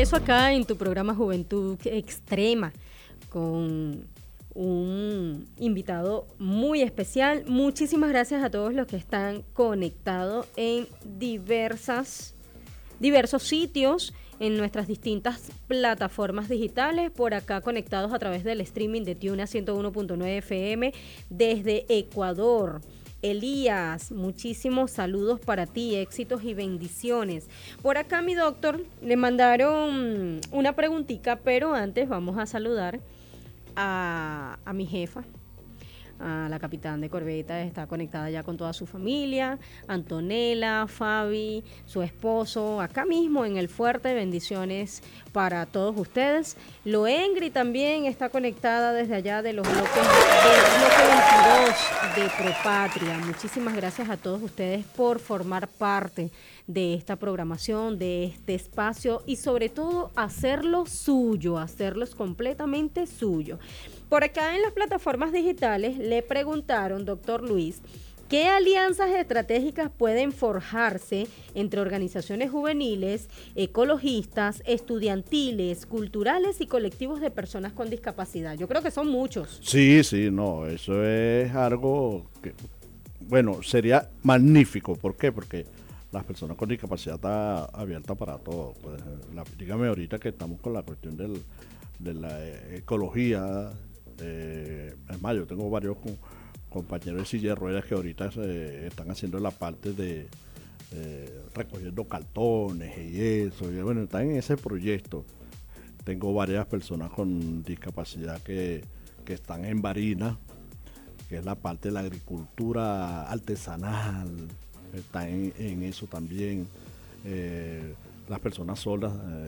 regreso acá en tu programa Juventud Extrema con un invitado muy especial. Muchísimas gracias a todos los que están conectados en diversos sitios, en nuestras distintas plataformas digitales, por acá conectados a través del streaming de Tuna 101.9 FM desde Ecuador. Elías, muchísimos saludos para ti, éxitos y bendiciones. Por acá, mi doctor, le mandaron una preguntita, pero antes vamos a saludar a mi jefa, a la capitán de corbeta, está conectada ya con toda su familia, Antonella, Fabi, su esposo, acá mismo en el Fuerte, bendiciones para todos ustedes. Loengri también está conectada desde allá de los bloques del bloque 22 de Propatria. Muchísimas gracias a todos ustedes por formar parte de esta programación, de este espacio y sobre todo hacerlo suyo, hacerlos completamente suyo. Por acá en las plataformas digitales le preguntaron, doctor Luis, ¿qué alianzas estratégicas pueden forjarse entre organizaciones juveniles, ecologistas, estudiantiles, culturales y colectivos de personas con discapacidad? Yo creo que son muchos. Sí, no, eso es algo que, bueno, sería magnífico. ¿Por qué? Porque las personas con discapacidad están abiertas para todo. Pues, dígame ahorita que estamos con la cuestión de la ecología. Es más, yo tengo varios compañeros de silla de ruedas que ahorita están haciendo la parte de recogiendo cartones y eso. Y bueno, están en ese proyecto. Tengo varias personas con discapacidad que están en Barina, que es la parte de la agricultura artesanal. Están en eso también. Las personas sordas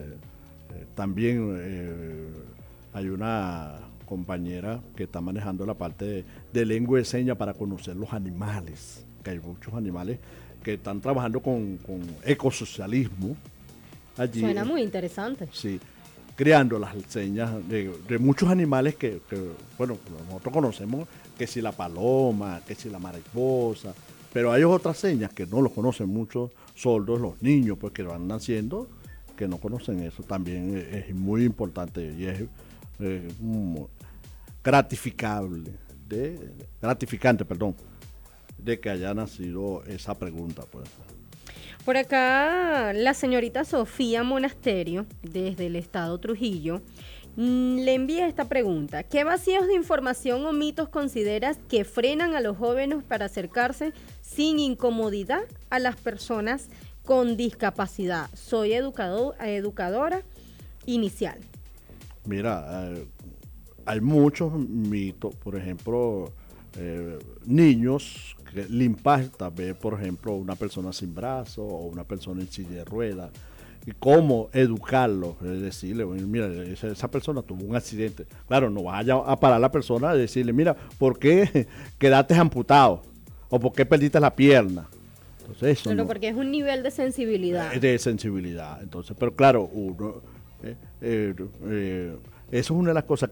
también. Hay una compañera que está manejando la parte de lengua de señas para conocer los animales, que hay muchos animales que están trabajando con ecosocialismo allí. Suena muy interesante. Sí, creando las señas de muchos animales que, bueno, nosotros conocemos, que si la paloma, que si la mariposa, pero hay otras señas que no los conocen muchos sordos, los niños pues que van naciendo, que no conocen eso. También es muy importante y es gratificante, de que haya nacido esa pregunta, pues. Por acá, la señorita Sofía Monasterio, desde el estado Trujillo, le envía esta pregunta. ¿Qué vacíos de información o mitos consideras que frenan a los jóvenes para acercarse sin incomodidad a las personas con discapacidad? Soy educadora inicial. Mira, hay muchos mitos, por ejemplo, niños que le impacta ver, por ejemplo, una persona sin brazo o una persona en silla de ruedas, y cómo educarlos, es decirle, mira, esa persona tuvo un accidente. Claro, no vaya a parar a la persona y decirle, mira, ¿por qué quedaste amputado? ¿O por qué perdiste la pierna? Entonces, eso Pero no, porque es un nivel de sensibilidad. de sensibilidad. Entonces, pero claro, uno... eso es una de las cosas